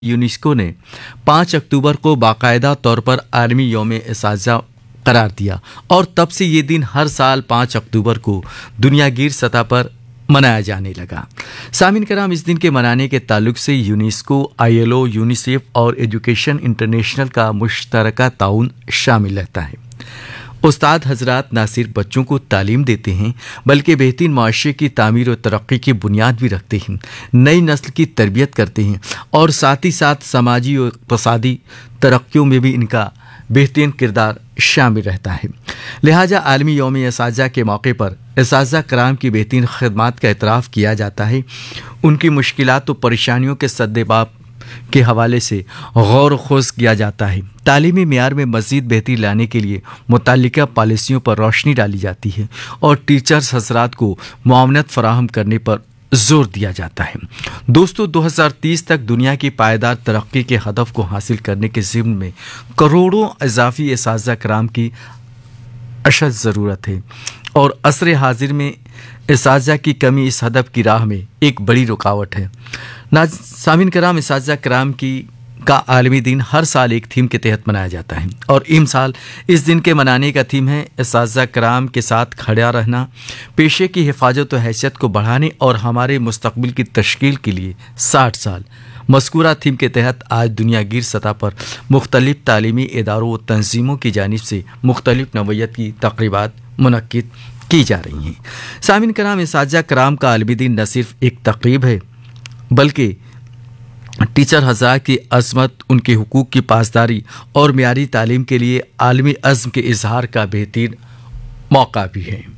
UNESCO ने 5 अक्टूबर को बाकायदा तौर पर आलमी यौम एसाज़ा करार दिया और तब से ये दिन हर साल 5 अक्टूबर को दुनियागीर सतह पर मनाया जाने लगा। सामिन कराम, इस दिन के मनाने के ताल्लुक से यूनेस्को, ILO, यूनिसेफ और एजुकेशन इंटरनेशनल का मुश्तरका ताउन शामिल रहता है। उस्ताद हजरात न सिर्फ बच्चों को तालीम देते हैं बल्कि बेहतरीन माशरे की तामीर और तरक्की की बुनियाद भी रखते हैं, नई नस्ल की तरबियत करते हैं और साथ ही साथ समाजी और इक़्तिसादी तरक्कियों में भी इनका बेहतरीन किरदार शामिल रहता है। लिहाजा आलमी यौम एसाज़ा के मौके पर एसाज़ा कराम की बेहतरीन खिदमात का एतराफ़ किया जाता है, उनकी मुश्किलात और परेशानियों के सद्देबाब के हवाले से गौर खोज किया जाता है। तालीमी मेयार में मज़ीद बेहतरी लाने के लिए मुतल्लिका पॉलिसियों पर रोशनी डाली जाती है और टीचर्स हज़रात को मुआवनत फराहम करने पर जोर दिया जाता है। दोस्तों, 2030 तक दुनिया की पायदार तरक्की के हदफ को हासिल करने के ज़िम्न में करोड़ों इजाफी एसाज़ा कराम की अशद ज़रूरत है और असर हाजिर में एसाज़ा की कमी इस हदफ की राह में एक बड़ी रुकावट है। सामिन कराम, एसाज़ा कराम का आलमी दिन हर साल एक थीम के तहत मनाया जाता है और साल इस दिन के मनाने का थीम है एसाज़ा कराम के साथ खड़ा रहना, पेशे की हिफाजत और हैसियत को बढ़ाने और हमारे मुस्तकबिल की तश्कील के लिए 60 साल। मज़कूरा थीम के तहत आज दुनियागीर सतह पर मुख्तलिफ तालीमी इदारों और तंजीमों की जानिब से मुख्तलिफ नौइयत की तक़रीबात मुनक्किद की जा रही हैं। सामिन कराम, एसाज़ा कराम का आलमी दिन न सिर्फ एक तक़रीब है बल्कि टीचर हज़रात की अज़मत, उनके हुकूक की पासदारी और मियारी तालीम के लिए आलमी अज़्म के इजहार का बेहतरीन मौका भी है।